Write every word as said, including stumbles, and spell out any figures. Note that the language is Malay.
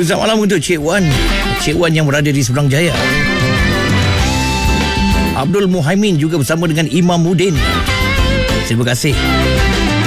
Selamat malam untuk Cik Wan. Cik Wan yang berada di Seberang Jaya. Abdul Muhaimin juga bersama dengan Imam Mudin. Terima kasih.